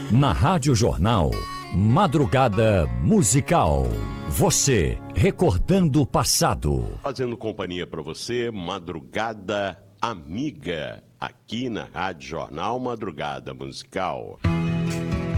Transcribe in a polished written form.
Na Rádio Jornal, Madrugada Musical. Você, recordando o passado. Fazendo companhia para você, Madrugada Amiga, aqui na Rádio Jornal Madrugada Musical.